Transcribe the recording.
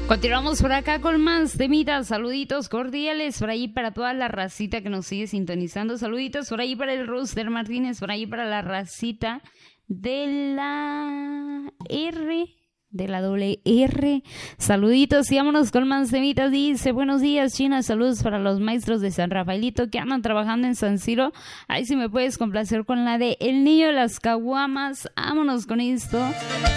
Continuamos por acá con más temitas, saluditos cordiales por ahí para toda la racita que nos sigue sintonizando, saluditos por ahí para el Rooster Martínez, por ahí para la racita de la R, de la doble R, saluditos y vámonos con más temitas. Dice, buenos días China, saludos para los maestros de San Rafaelito que andan trabajando en San Ciro, ahí si me puedes complacer con la de El Niño de las Caguamas, vámonos con esto.